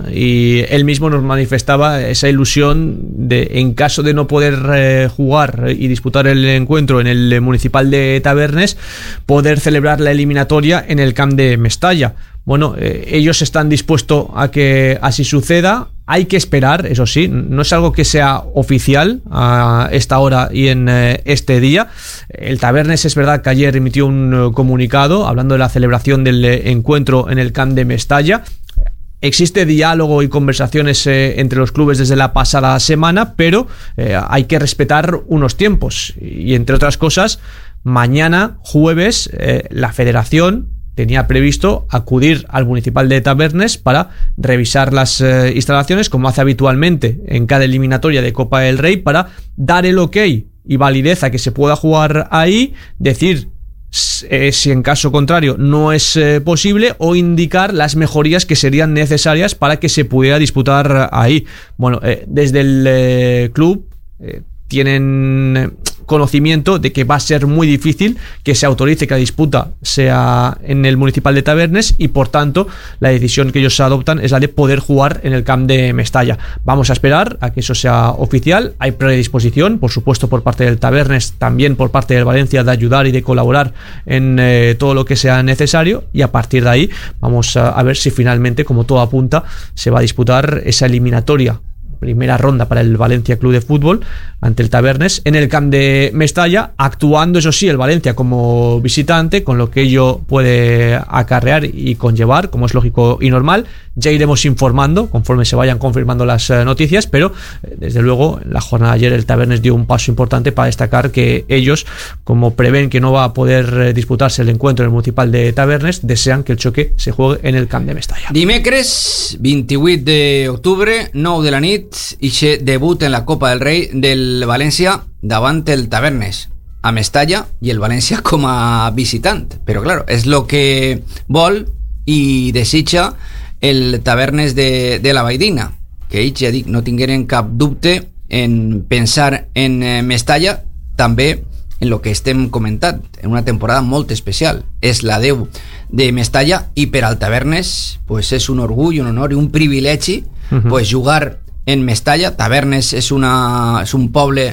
y él mismo nos manifestaba esa ilusión de, en caso de no poder jugar y disputar el encuentro en el Municipal de Tabernes, poder celebrar la eliminatoria en el Camp de Mestalla. Bueno, ellos están dispuestos a que así suceda. Hay que esperar, eso sí, no es algo que sea oficial a esta hora y en este día. El Tabernes es verdad que ayer emitió un comunicado hablando de la celebración del encuentro en el Camp de Mestalla. Existe diálogo y conversaciones entre los clubes desde la pasada semana, pero hay que respetar unos tiempos. Y entre otras cosas, mañana, jueves, la federación tenía previsto acudir al Municipal de Tabernes para revisar las instalaciones, como hace habitualmente en cada eliminatoria de Copa del Rey, para dar el ok y validez a que se pueda jugar ahí, decir si en caso contrario no es posible, o indicar las mejorías que serían necesarias para que se pudiera disputar ahí. Bueno, desde el club tienen conocimiento de que va a ser muy difícil que se autorice que la disputa sea en el Municipal de Tabernes, y por tanto la decisión que ellos adoptan es la de poder jugar en el Camp de Mestalla. Vamos a esperar a que eso sea oficial. Hay predisposición, por supuesto, por parte del Tabernes, también por parte del Valencia, de ayudar y de colaborar en todo lo que sea necesario, y a partir de ahí vamos a ver si finalmente, como todo apunta, se va a disputar esa eliminatoria, primera ronda para el Valencia Club de Fútbol ante el Tabernes en el Camp de Mestalla, actuando eso sí el Valencia como visitante, con lo que ello puede acarrear y conllevar, como es lógico y normal. Ya iremos informando conforme se vayan confirmando las noticias, pero desde luego en la jornada de ayer el Tabernes dio un paso importante para destacar que ellos, como prevén que no va a poder disputarse el encuentro en el Municipal de Tabernes, desean que el choque se juegue en el Camp de Mestalla. Dimecres 28 d'octubre, 9 de la nit, i se debut en la Copa del Rei del València davant el Tabernes a Mestalla, i el València com a visitant. Però claro, és lo que vol i desitja el Tabernes de la Valldigna, que ells, ja dic, no tingueren cap dubte en pensar en Mestalla, també en lo que estem comentant, en una temporada molt especial. És la 10 de Mestalla, i per al Tabernes pues és un orgull, un honor i un privilegi pues jugar en Mestalla. Tabernes és un poble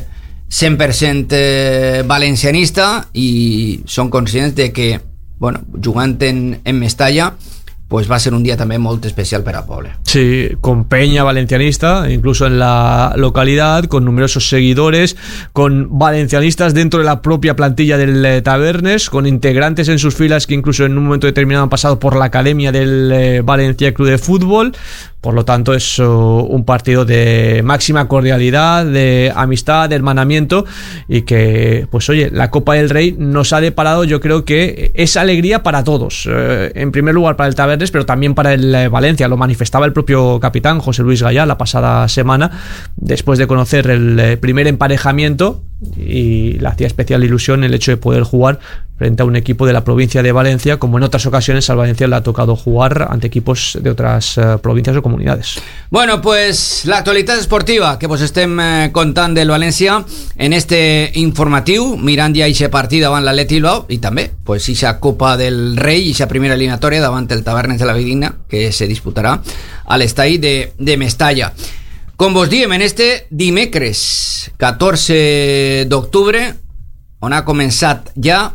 100% valencianista, i són conscients de que, bueno, jugant en Mestalla pues va a ser un día también muy especial para el pueblo. Sí, con peña valencianista, incluso en la localidad, con numerosos seguidores, con valencianistas dentro de la propia plantilla del Tabernes, con integrantes en sus filas que incluso en un momento determinado han pasado por la academia del Valencia Club de Fútbol. Por lo tanto, es un partido de máxima cordialidad, de amistad, de hermanamiento, y que, pues oye, la Copa del Rey nos ha deparado, yo creo que es alegría para todos. En primer lugar para el Tabernes, pero también para el Valencia. Lo manifestaba el propio capitán José Luis Gallá la pasada semana, después de conocer el primer emparejamiento, y le hacía especial ilusión el hecho de poder jugar frente a un equipo de la provincia de Valencia, como en otras ocasiones al Valencia le ha tocado jugar ante equipos de otras provincias o comunidades. Bueno, pues la actualitat esportiva que vos estem contant del València en este informatiu, mirant ja ixe partit davant l'Atleti Bilbao, i també pues ixa Copa del Rei, ixa primera eliminatòria davant el Tabernes de la Valldigna, que se disputarà a l'estadi de Mestalla. Com vos diem, en este dimecres 14 d'octubre, on ha començat ja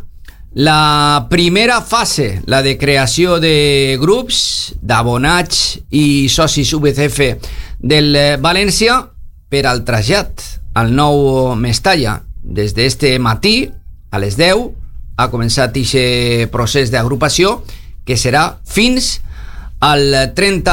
la primera fase, la de creació de grups, d'abonats i socis VCF del València per al trasllat al nou Mestalla. Des d'este matí, a les 10, ha començat aquest procés d'agrupació, que serà fins al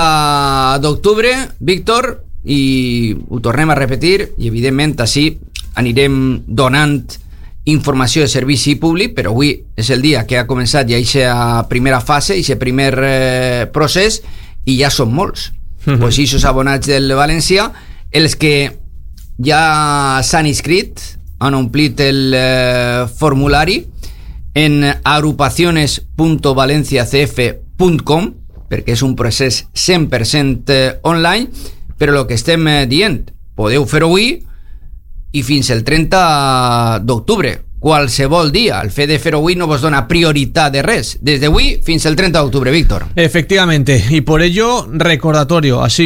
30 d'octubre, Víctor, i ho tornem a repetir, i evidentment així anirem donant informació de servici públic, però avui és el dia que ha començat ja aquesta primera fase, aquest primer procés, i ja són molts. Pues aquests abonats del València, els que ja s'han inscrit, han omplit el formulari en agrupaciones.valenciacf.com, perquè és un procés 100% online, però el que estem dient, podeu fer-ho avui i fins el 30 d'octubre, qualsevol dia. El fet de fer-ho avui no vos dona prioritat de res. Desde avui fins el 30 d'octubre, Víctor. Efectivamente, y por ello recordatorio, así